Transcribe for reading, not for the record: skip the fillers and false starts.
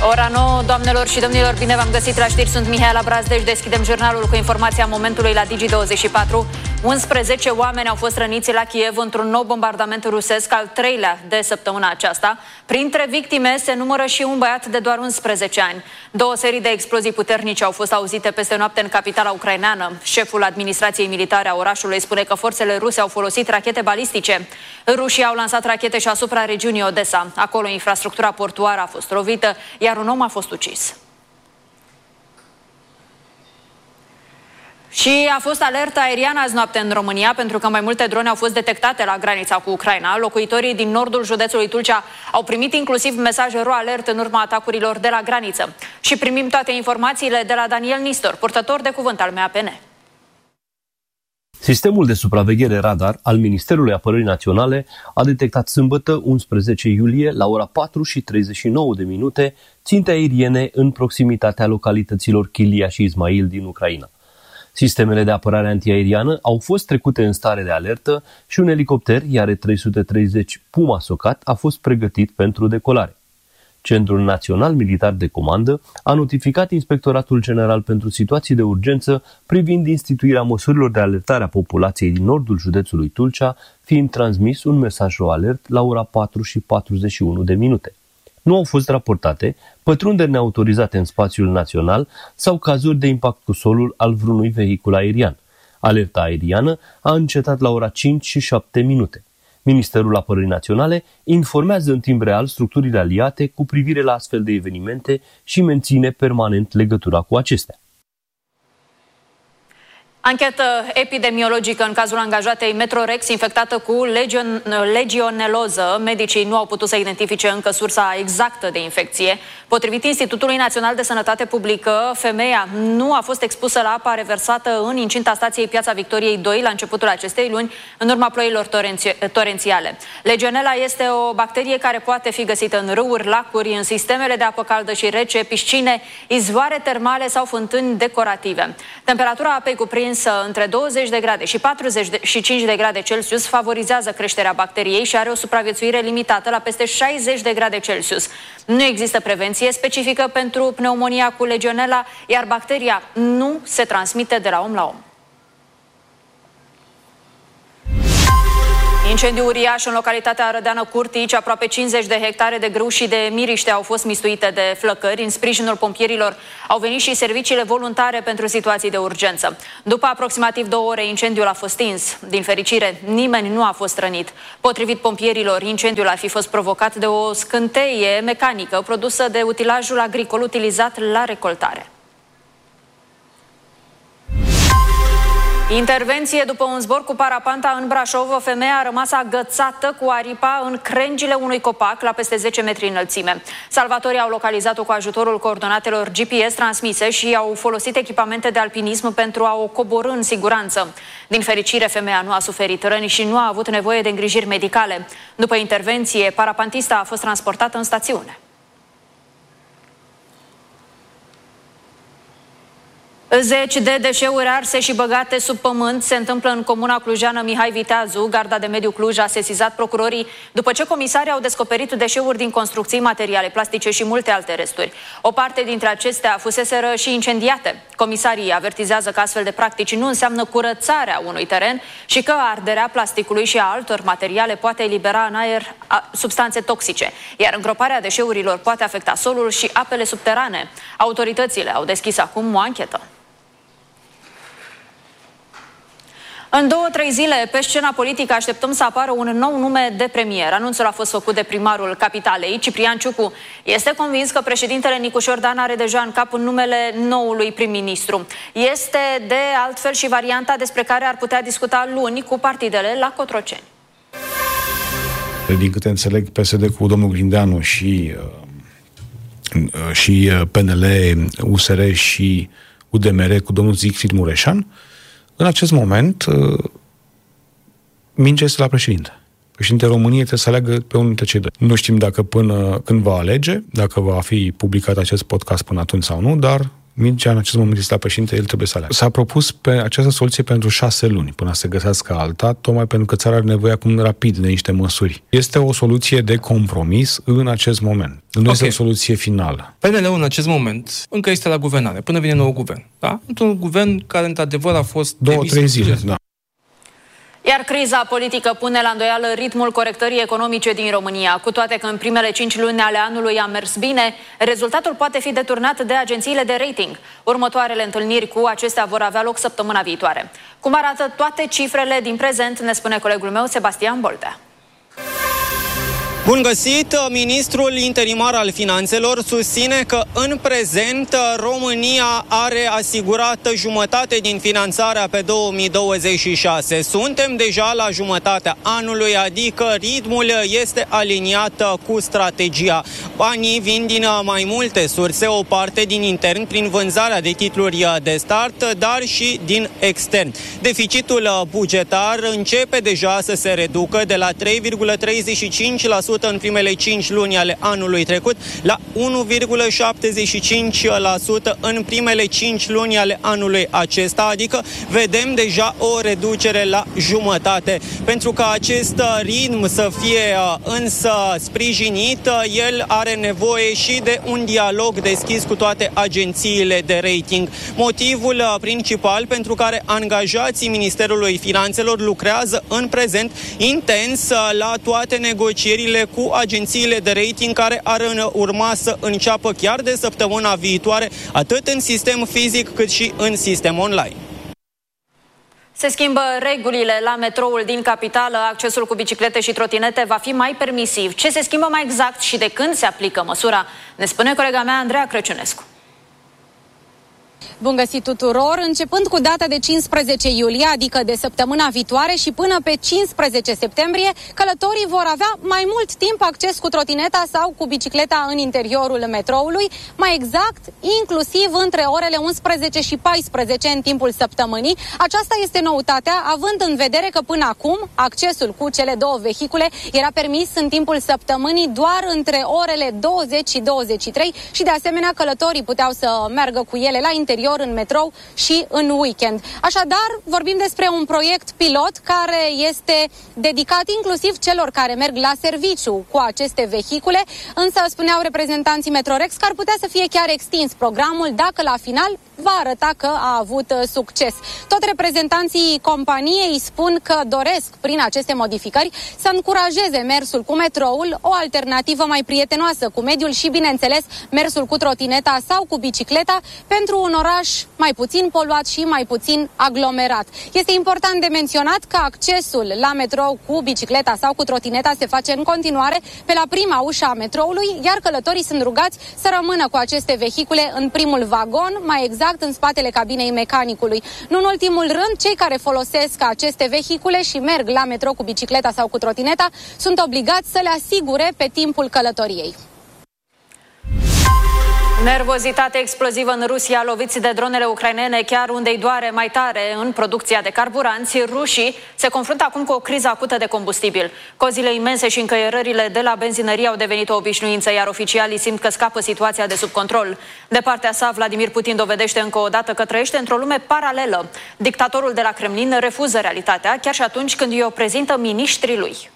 Ora 9, doamnelor și domnilor, bine v-am găsit la știri, sunt Mihaela Brazdej, deschidem jurnalul cu informația momentului la Digi24. 11 oameni au fost răniți la Kiev într-un nou bombardament rusesc, al treilea de săptămâna aceasta. Printre victime se numără și un băiat de doar 11 ani. Două serii de explozii puternice au fost auzite peste noapte în capitala ucraineană. Șeful administrației militare a orașului spune că forțele ruse au folosit rachete balistice. Rușii au lansat rachete și asupra regiunii Odessa. Acolo infrastructura portuară a fost lovită, iar un om a fost ucis. Și a fost alertă aeriană azi noapte în România, pentru că mai multe drone au fost detectate la granița cu Ucraina. Locuitorii din nordul județului Tulcea au primit inclusiv mesaje ro-alert în urma atacurilor de la graniță. Și primim toate informațiile de la Daniel Nistor, purtător de cuvânt al MAPN. Sistemul de supraveghere radar al Ministerului Apărării Naționale a detectat sâmbătă, 11 iulie, la ora 4:39 ținte aeriene în proximitatea localităților Chilia și Ismail din Ucraina. Sistemele de apărare antiaeriană au fost trecute în stare de alertă și un elicopter IR-330 Puma Socat a fost pregătit pentru decolare. Centrul Național Militar de Comandă a notificat Inspectoratul General pentru Situații de Urgență privind instituirea măsurilor de alertare a populației din nordul județului Tulcea, fiind transmis un mesaj alert la ora 4:41. Nu au fost raportate pătrunderi neautorizate în spațiul național sau cazuri de impact cu solul al vreunui vehicul aerian. Alerta aeriană a încetat la ora 5:07. Ministerul Apărării Naționale informează în timp real structurile aliate cu privire la astfel de evenimente și menține permanent legătura cu acestea. Anchetă epidemiologică în cazul angajatei Metrorex infectată cu legioneloză. Medicii nu au putut să identifice încă sursa exactă de infecție. Potrivit Institutului Național de Sănătate Publică, femeia nu a fost expusă la apa reversată în incinta stației Piața Victoriei 2 la începutul acestei luni, în urma ploilor torențiale. Legionela este o bacterie care poate fi găsită în râuri, lacuri, în sistemele de apă caldă și rece, piscine, izvoare termale sau fântâni decorative. Temperatura apei cuprinsă între 20 de grade și 45 de grade Celsius favorizează creșterea bacteriei și are o supraviețuire limitată la peste 60 de grade Celsius. Nu există prevenție specifică pentru pneumonia cu legionela, iar bacteria nu se transmite de la om la om. Incendiu uriaș în localitatea Arădeană Curtici, aproape 50 de hectare de grâu și de miriște au fost mistuite de flăcări. În sprijinul pompierilor au venit și serviciile voluntare pentru situații de urgență. După aproximativ 2 ore, incendiul a fost stins. Din fericire, nimeni nu a fost rănit. Potrivit pompierilor, incendiul ar fi fost provocat de o scânteie mecanică produsă de utilajul agricol utilizat la recoltare. Intervenție după un zbor cu parapanta în Brașov. O femeie a rămas agățată cu aripa în crengile unui copac la peste 10 metri înălțime. Salvatorii au localizat-o cu ajutorul coordonatelor GPS transmise și au folosit echipamente de alpinism pentru a o coborî în siguranță. Din fericire, femeia nu a suferit răni și nu a avut nevoie de îngrijiri medicale. După intervenție, parapantista a fost transportată în stațiune. Zeci de deșeuri arse și băgate sub pământ se întâmplă în comuna clujeană Mihai Viteazu. Garda de mediu Cluj a sesizat procurorii după ce comisarii au descoperit deșeuri din construcții, materiale plastice și multe alte resturi. O parte dintre acestea fuseseră și incendiate. Comisarii avertizează că astfel de practici nu înseamnă curățarea unui teren și că arderea plasticului și a altor materiale poate elibera în aer substanțe toxice, iar îngroparea deșeurilor poate afecta solul și apele subterane. Autoritățile au deschis acum o anchetă. În 2-3 zile, pe scena politică, așteptăm să apară un nou nume de premier. Anunțul a fost făcut de primarul capitalei, Ciprian Ciucu. Este convins că președintele Nicușor Dan are deja în cap numele noului prim-ministru. Este, de altfel, și varianta despre care ar putea discuta luni cu partidele la Cotroceni. Din câte înțeleg, PSD cu domnul Grindeanu și PNL, USR și UDMR cu domnul Siegfried Mureșan, în acest moment, mingea este la președinte. Președintele României trebuie să aleagă pe unul dintre cei doi. Nu știm dacă până când va alege, dacă va fi publicat acest podcast până atunci sau nu, dar Mingea în acest moment este la președinte, el trebuie să aleagă. S-a propus pe această soluție pentru 6 luni, până să găsească alta, tocmai pentru că țara are nevoie acum rapid de niște măsuri. Este o soluție de compromis în acest moment. Nu este o soluție finală. PNL-ul în acest moment încă este la guvernare, până vine nou guvern. Da? Un guvern care, într-adevăr, a fost 2-3 zile, da. Iar criza politică pune la îndoială ritmul corectării economice din România. Cu toate că în primele 5 luni ale anului a mers bine, rezultatul poate fi deturnat de agențiile de rating. Următoarele întâlniri cu acestea vor avea loc săptămâna viitoare. Cum arată toate cifrele din prezent, ne spune colegul meu Sebastian Boltea. Bun găsit! Ministrul interimar al Finanțelor susține că în prezent România are asigurată jumătate din finanțarea pe 2026. Suntem deja la jumătatea anului, adică ritmul este aliniat cu strategia. Banii vin din mai multe surse, o parte din intern prin vânzarea de titluri de start, dar și din extern. Deficitul bugetar începe deja să se reducă de la 3,35% în primele 5 luni ale anului trecut la 1,75% în primele 5 luni ale anului acesta, adică vedem deja o reducere la jumătate. Pentru ca acest ritm să fie însă sprijinit, el are nevoie și de un dialog deschis cu toate agențiile de rating. Motivul principal pentru care angajații Ministerului Finanțelor lucrează în prezent intens la toate negocierile cu agențiile de rating care ar urma să înceapă chiar de săptămâna viitoare, atât în sistem fizic cât și în sistem online. Se schimbă regulile la metroul din capitală, accesul cu biciclete și trotinete va fi mai permisiv. Ce se schimbă mai exact și de când se aplică măsura, ne spune colega mea Andreea Crăciunescu. Bun găsit tuturor! Începând cu data de 15 iulie, adică de săptămâna viitoare și până pe 15 septembrie, călătorii vor avea mai mult timp acces cu trotineta sau cu bicicleta în interiorul metroului, mai exact, inclusiv între orele 11 și 14 în timpul săptămânii. Aceasta este noutatea, având în vedere că până acum accesul cu cele două vehicule era permis în timpul săptămânii doar între orele 20 și 23 și de asemenea călătorii puteau să meargă cu ele la interior în metrou și în weekend. Așadar, vorbim despre un proiect pilot care este dedicat inclusiv celor care merg la serviciu cu aceste vehicule, însă spuneau reprezentanții Metrorex că ar putea să fie chiar extins programul dacă la final va arăta că a avut succes. Tot reprezentanții companiei spun că doresc prin aceste modificări să încurajeze mersul cu metroul, o alternativă mai prietenoasă cu mediul și, bineînțeles, mersul cu trotineta sau cu bicicleta pentru un oraș mai puțin poluat și mai puțin aglomerat. Este important de menționat că accesul la metrou cu bicicleta sau cu trotineta se face în continuare pe la prima ușă a metroului, iar călătorii sunt rugați să rămână cu aceste vehicule în primul vagon, mai exact în spatele cabinei mecanicului. Nu în ultimul rând, cei care folosesc aceste vehicule și merg la metrou cu bicicleta sau cu trotineta sunt obligați să le asigure pe timpul călătoriei. Nervozitate explozivă în Rusia, loviți de dronele ucrainene, chiar unde îi doare mai tare în producția de carburanți. Rușii se confruntă acum cu o criză acută de combustibil. Cozile imense și încăierările de la benzinării au devenit o obișnuință, iar oficialii simt că scapă situația de sub control. De partea sa, Vladimir Putin dovedește încă o dată că trăiește într-o lume paralelă. Dictatorul de la Kremlin refuză realitatea, chiar și atunci când i-o prezintă miniștrii lui.